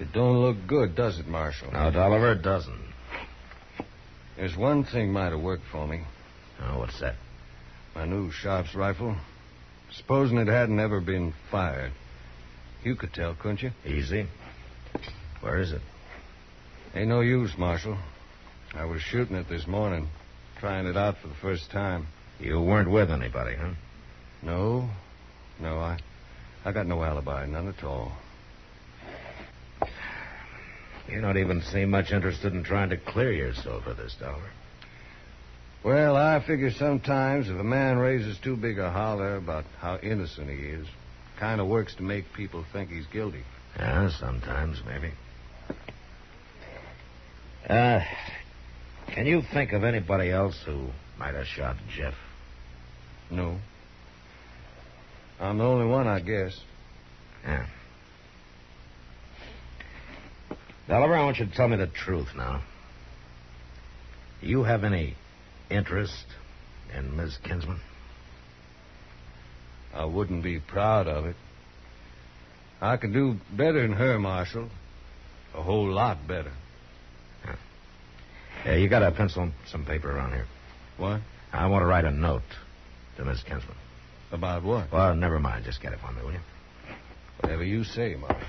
It don't look good, does it, Marshal? No, Dolliver, it doesn't. There's one thing might have worked for me. Oh, what's that? My new Sharp's rifle. Supposing it hadn't ever been fired. You could tell, couldn't you? Easy. Where is it? Ain't no use, Marshal. I was shooting it this morning, trying it out for the first time. You weren't with anybody, huh? No, I got no alibi, none at all. You don't even seem much interested in trying to clear yourself of this, Dolliver. Well, I figure sometimes if a man raises too big a holler about how innocent he is, kind of works to make people think he's guilty. Yeah, sometimes, maybe. Can you think of anybody else who might have shot Jeff? No. I'm the only one, I guess. Yeah. Dolliver, I want you to tell me the truth now. Do you have any interest in Miss Kinsman? I wouldn't be proud of it. I could do better than her, Marshal. A whole lot better. Yeah, you got a pencil and some paper around here. What? I want to write a note to Miss Kinsman. About what? Well, never mind. Just get it for me, will you? Whatever you say, Marshal.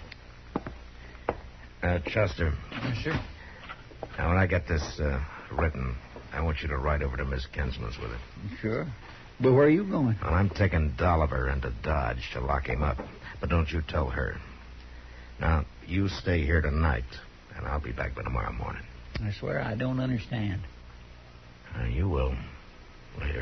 Chester. Yes, sir. Now, when I get this written, I want you to ride over to Miss Kinsman's with it. Sure. But where are you going? Well, I'm taking Dolliver into Dodge to lock him up. But don't you tell her. Now, you stay here tonight, and I'll be back by tomorrow morning. I swear I don't understand. You will. Later.